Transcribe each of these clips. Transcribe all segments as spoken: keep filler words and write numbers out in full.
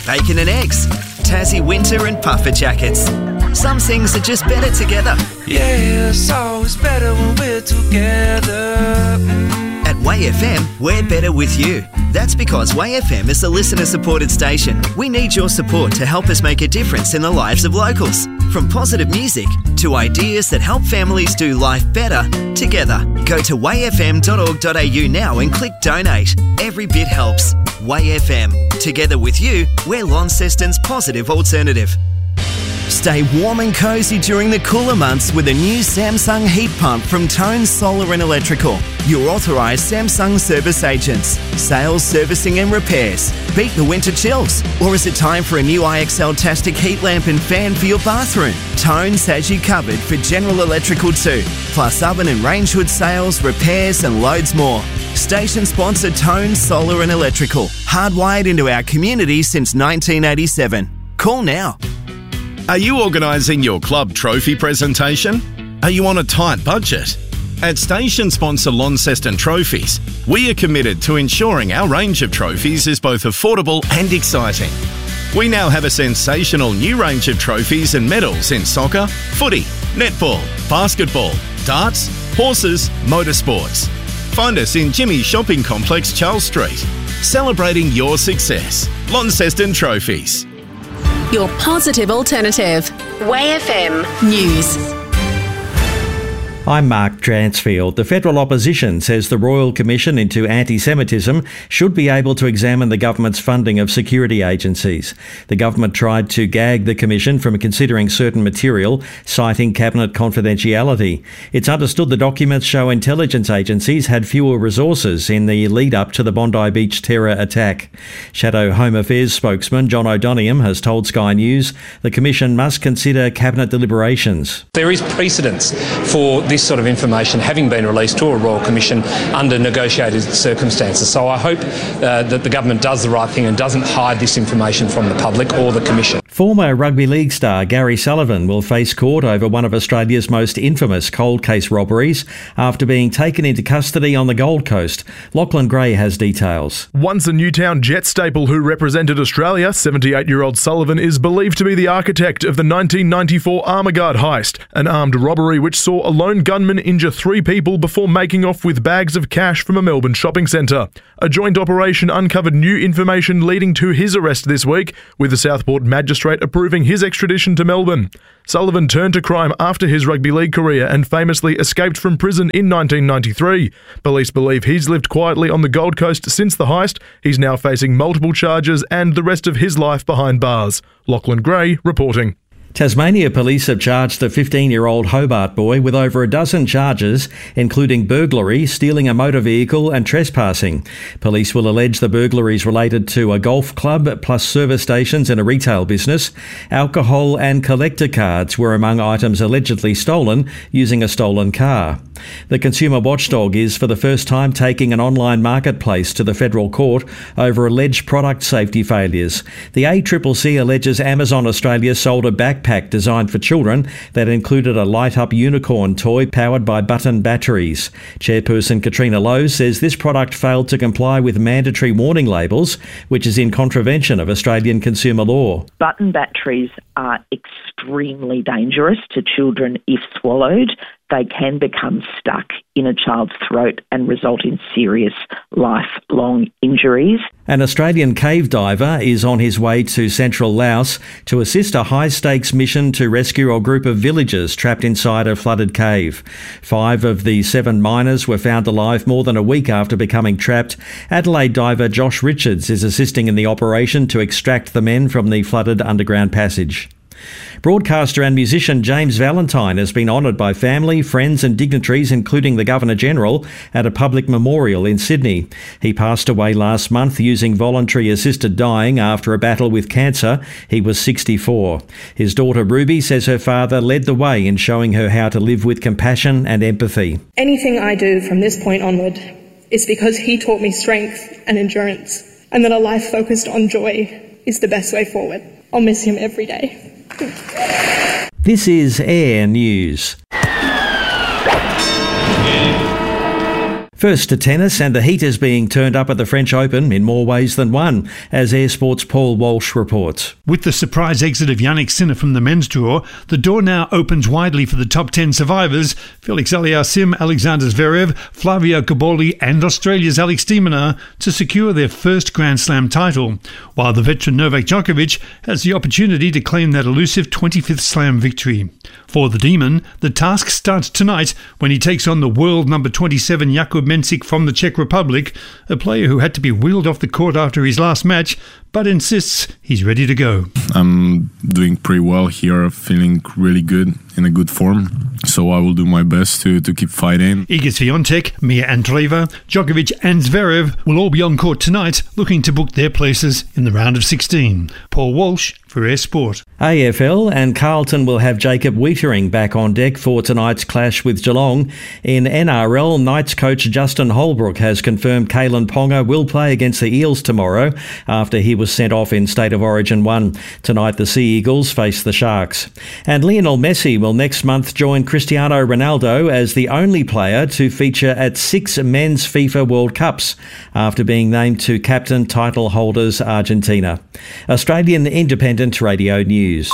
bacon and eggs, Tassie winter and puffer jackets. Some things are just better together. Yeah, it's always better when we're together. Mm. At Way F M, we're better with you. That's because Way F M is a listener-supported station. We need your support to help us make a difference in the lives of locals. From positive music to ideas that help families do life better together. Go to way f m dot org dot a u now and click donate. Every bit helps. Way F M. Together with you, we're Launceston's positive alternative. Stay warm and cosy during the cooler months with a new Samsung heat pump from Tone Solar and Electrical. Your authorised Samsung service agents. Sales, servicing and repairs. Beat the winter chills. Or is it time for a new I X L-tastic heat lamp and fan for your bathroom? Tone's has you covered for General Electrical too. Plus oven and range hood sales, repairs and loads more. Station sponsor Tone Solar and Electrical. Hardwired into our community since nineteen eighty-seven. Call now. Are you organising your club trophy presentation? Are you on a tight budget? At station sponsor Launceston Trophies, we are committed to ensuring our range of trophies is both affordable and exciting. We now have a sensational new range of trophies and medals in soccer, footy, netball, basketball, darts, horses, motorsports. Find us in Jimmy's Shopping Complex, Charles Street. Celebrating your success. Launceston Trophies. Your positive alternative. Way F M News. I'm Mark Dransfield. The federal opposition says the Royal Commission into Anti-Semitism should be able to examine the government's funding of security agencies. The government tried to gag the commission from considering certain material, citing cabinet confidentiality. It's understood the documents show intelligence agencies had fewer resources in the lead-up to the Bondi Beach terror attack. Shadow Home Affairs spokesman John O'Doniam has told Sky News the commission must consider cabinet deliberations. There is precedence for this sort of information having been released to a Royal Commission under negotiated circumstances. So I hope uh, that the government does the right thing and doesn't hide this information from the public or the Commission. Former rugby league star Gary Sullivan will face court over one of Australia's most infamous cold case robberies after being taken into custody on the Gold Coast. Lachlan Gray has details. Once a Newtown Jet staple who represented Australia, seventy-eight-year-old Sullivan is believed to be the architect of the nineteen ninety-four Armaguard heist, an armed robbery which saw a lone gunman injure three people before making off with bags of cash from a Melbourne shopping centre. A joint operation uncovered new information leading to his arrest this week, with the Southport magistrate approving his extradition to Melbourne. Sullivan turned to crime after his rugby league career and famously escaped from prison in nineteen ninety-three. Police believe he's lived quietly on the Gold Coast since the heist. He's now facing multiple charges and the rest of his life behind bars. Lachlan Gray reporting. Tasmania police have charged the fifteen-year-old Hobart boy with over a dozen charges, including burglary, stealing a motor vehicle and trespassing. Police will allege the burglaries related to a golf club plus service stations and a retail business. Alcohol and collector cards were among items allegedly stolen using a stolen car. The consumer watchdog is for the first time taking an online marketplace to the federal court over alleged product safety failures. The A C C C alleges Amazon Australia sold a backpack designed for children that included a light-up unicorn toy powered by button batteries. Chairperson Katrina Lowe says this product failed to comply with mandatory warning labels, which is in contravention of Australian consumer law. Button batteries are extremely dangerous to children if swallowed. They can become stuck in a child's throat and result in serious lifelong injuries. An Australian cave diver is on his way to central Laos to assist a high-stakes mission to rescue a group of villagers trapped inside a flooded cave. Five of the seven miners were found alive more than a week after becoming trapped. Adelaide diver Josh Richards is assisting in the operation to extract the men from the flooded underground passage. Broadcaster and musician James Valentine has been honoured by family, friends and dignitaries, including the Governor-General, at a public memorial in Sydney. He passed away last month using voluntary assisted dying after a battle with cancer. He was sixty-four. His daughter Ruby says her father led the way in showing her how to live with compassion and empathy. Anything I do from this point onward is because he taught me strength and endurance, and that a life focused on joy is the best way forward. I'll miss him every day. This is Air News. First to tennis, and the heat is being turned up at the French Open in more ways than one, as Air Sport's Paul Walsh reports. With the surprise exit of Yannick Sinner from the men's tour, the door now opens widely for the top ten survivors: Felix Aliassime, Alexander Zverev, Flavio Cobolli and Australia's Alex de Minaur to secure their first Grand Slam title, while the veteran Novak Djokovic has the opportunity to claim that elusive twenty-fifth Slam victory. For the Demon, the task starts tonight when he takes on the world number twenty-seven Jakub Mensik from the Czech Republic, a player who had to be wheeled off the court after his last match, but insists he's ready to go. I'm doing pretty well here, feeling really good, in a good form, so I will do my best to, to keep fighting. Iga Swiatek, Mia Andreeva, Djokovic and Zverev will all be on court tonight, looking to book their places in the round of sixteen. Paul Walsh for Air Sport. A F L and Carlton will have Jacob Weitering back on deck for tonight's clash with Geelong. In N R L, Knights coach Justin Holbrook has confirmed Kalen Ponga will play against the Eels tomorrow after he was sent off in State of Origin one. Tonight the Sea Eagles face the Sharks. And Lionel Messi will next month join Cristiano Ronaldo as the only player to feature at six men's FIFA World Cups after being named to captain title holders Argentina. Australian Independent Radio News.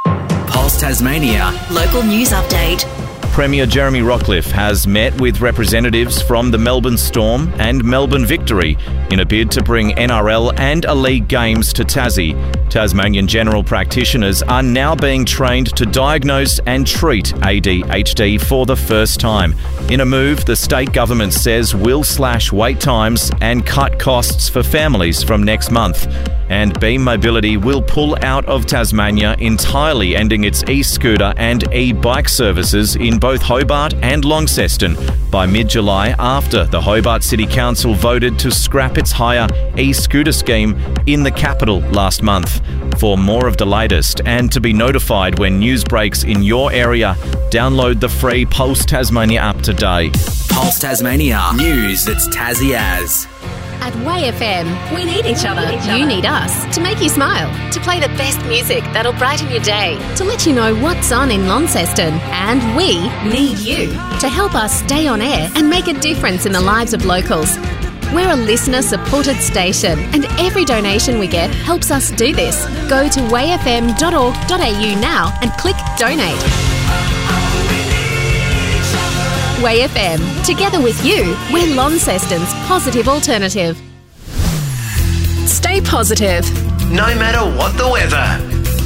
Pulse Tasmania, local news update. Premier Jeremy Rockliff has met with representatives from the Melbourne Storm and Melbourne Victory in a bid to bring N R L and a league games to Tassie. Tasmanian general practitioners are now being trained to diagnose and treat A D H D for the first time, in a move the state government says will slash wait times and cut costs for families from next month. And Beam Mobility will pull out of Tasmania entirely, ending its e-scooter and e-bike services in both Hobart and Launceston by mid-July, after the Hobart City Council voted to scrap its hire e-scooter scheme in the capital last month. For more of the latest and to be notified when news breaks in your area, download the free Pulse Tasmania app today. Pulse Tasmania, news that's Tassie as. At Way F M, we need each other. You need us to make you smile, to play the best music that'll brighten your day, to let you know what's on in Launceston. And we need you to help us stay on air and make a difference in the lives of locals. We're a listener-supported station, and every donation we get helps us do this. Go to way f m dot org dot a u now and click Donate. Way F M. Together with you, we're Launceston's positive alternative. Stay positive, no matter what the weather.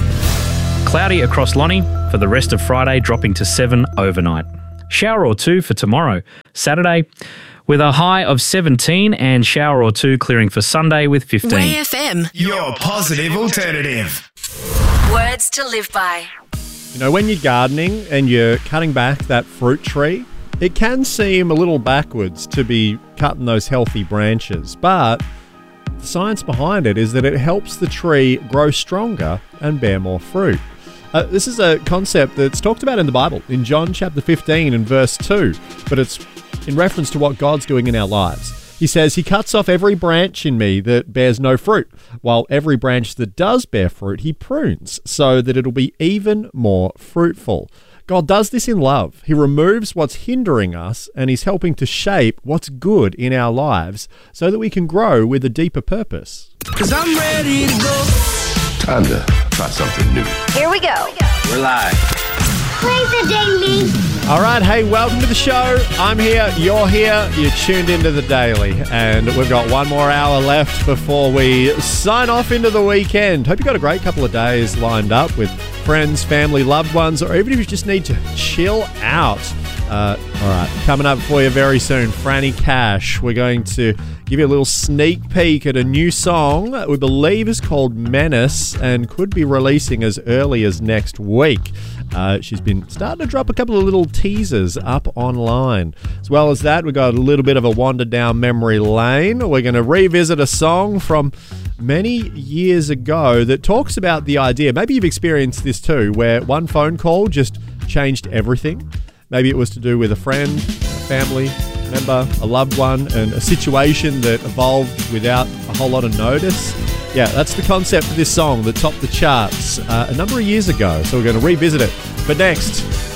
Cloudy across Lonnie for the rest of Friday, dropping to seven overnight. Shower or two for tomorrow, Saturday, with a high of seventeen, and shower or two clearing for Sunday with fifteen. Way F M. Your positive alternative. Words to live by. You know, when you're gardening and you're cutting back that fruit tree, it can seem a little backwards to be cutting those healthy branches, but the science behind it is that it helps the tree grow stronger and bear more fruit. Uh, this is a concept that's talked about in the Bible, in John chapter fifteen and verse two, but it's in reference to what God's doing in our lives. He says, He cuts off every branch in me that bears no fruit, while every branch that does bear fruit, He prunes, so that it'll be even more fruitful. God does this in love. He removes what's hindering us, and He's helping to shape what's good in our lives so that we can grow with a deeper purpose. Cause I'm ready to go. Time to try something new. Here we go. We're live. Play the daily. All right, hey, welcome to the show. I'm here, you're here, you're tuned into the Daily, and we've got one more hour left before we sign off into the weekend. Hope you got a great couple of days lined up with friends, family, loved ones, or even if you just need to chill out. Uh, all right, coming up for you very soon, Franny Cash. We're going to give you a little sneak peek at a new song that we believe is called Menace and could be releasing as early as next week. Uh, she's been starting to drop a couple of little teasers up online. As well as that, we've got a little bit of a wander down memory lane. We're going to revisit a song from many years ago that talks about the idea, maybe you've experienced this too, where one phone call just changed everything. Maybe it was to do with a friend, a family member, a loved one, and a situation that evolved without a whole lot of notice. Yeah, that's the concept of this song that topped the charts uh, a number of years ago, so we're going to revisit it. But next,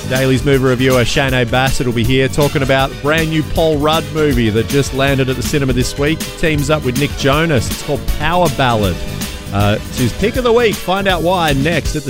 Daily's movie reviewer Shane Bassett will be here talking about the brand new Paul Rudd movie that just landed at the cinema this week. He teams up with Nick Jonas. It's called Power Ballad. Uh, it's his pick of the week. Find out why next at the